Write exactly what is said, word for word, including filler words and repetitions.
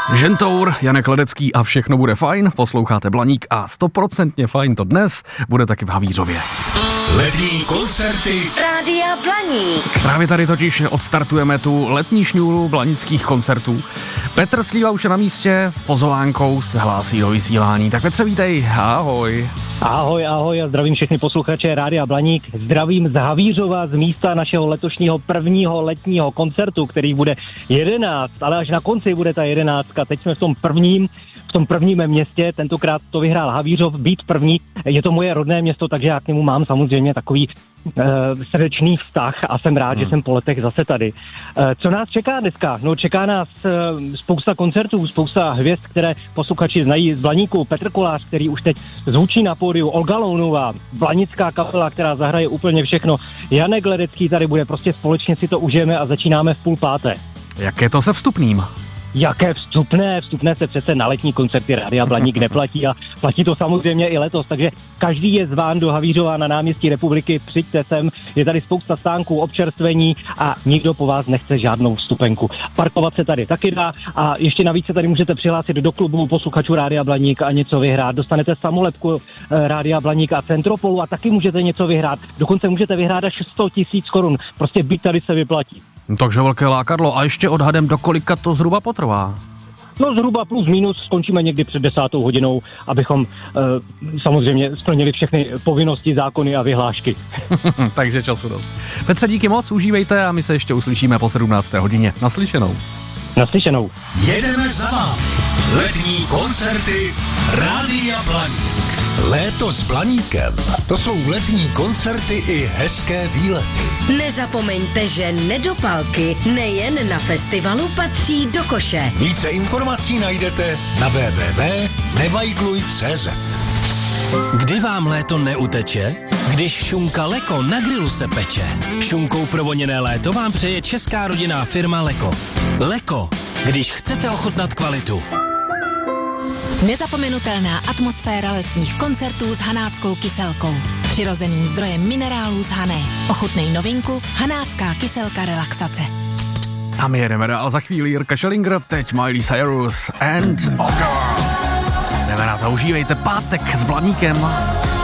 Žentour, Janek Ledecký a všechno bude fajn. Posloucháte Blaník a stoprocentně fajn to dnes bude taky v Havířově. Letní koncerty Rádia Blaník. Právě tady totiž odstartujeme tu letní šňůru blanických koncertů. Petr Slíva už je na místě, s pozvánkou se hlásí do vysílání. Tak Petře, vítej, ahoj. Ahoj, ahoj a zdravím všechny posluchače Rádia Blaník. Zdravím z Havířova, z místa našeho letošního prvního letního koncertu, který bude jedenáct, ale až na konci bude ta jedenáctka. Teď jsme v tom prvním, v tom prvním městě, tentokrát to vyhrál Havířov, být první. Je to moje rodné město, takže já k němu mám samozřejmě takový uh, srdečný vztah a jsem rád, hmm. že jsem po letech zase tady. Uh, co nás čeká dneska? No čeká nás uh, spousta koncertů, spousta hvězd, které posluchači znají z Blaníku. Petr Kolář, který už teď zvučí na pódiu, Olga Lounová, blanická kapela, která zahraje úplně všechno. Janek Ledecký tady bude, prostě společně si to užijeme a začínáme v půl páté. Jak je to se vstupným? Jaké vstupné? Vstupné se přece na letní koncerty Rádia Blaník neplatí a platí to samozřejmě i letos, takže každý je zván do Havířova na náměstí Republiky, přijďte sem, je tady spousta stánků, občerstvení a nikdo po vás nechce žádnou vstupenku. Parkovat se tady taky dá a ještě navíc se tady můžete přihlásit do klubu posluchačů Rádia Blaník a něco vyhrát. Dostanete samolepku Rádia Blaník a Centropolu a taky můžete něco vyhrát. Dokonce můžete vyhrát až sto tisíc korun. Prostě být tady se vyplatí. Takže velké lákadlo a ještě odhadem, do kolika to zhruba potrvá? No zhruba plus minus, skončíme někdy před desátou hodinou, abychom e, samozřejmě splnili všechny povinnosti, zákony a vyhlášky. Takže času dost. Petře, díky moc, užívejte a my se ještě uslyšíme po sedmnácté hodině. Naslyšenou. Naslyšenou. jedeme za vámi. Letní koncerty Rádia Blaník. Léto s Blaníkem. To jsou letní koncerty i hezké výlety. Nezapomeňte, že nedopalky nejen na festivalu patří do koše. Více informací najdete na w w w tečka nevajgluj tečka c z. Kdy vám léto neuteče? Když šunka Leko na grilu se peče. Šunkou provoněné léto vám přeje česká rodinná firma Leko. Leko, když chcete ochutnat kvalitu. Nezapomenutelná atmosféra letních koncertů s hanáckou kyselkou. Přirozeným zdrojem minerálů z Hané. Ochutnej novinku Hanácká kyselka relaxace. A my jedeme dál, za chvíli Jirka Schellinger, teď Miley Cyrus and Ogre. Jdeme na to, užívejte pátek s Blaníkem.